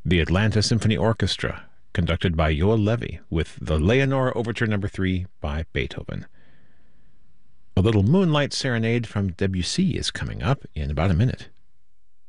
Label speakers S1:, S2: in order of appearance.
S1: The Atlanta Symphony Orchestra, conducted by Joel Levy, with the Leonore Overture No. 3 by Beethoven. A little Moonlight Serenade from Debussy is coming up in about a minute.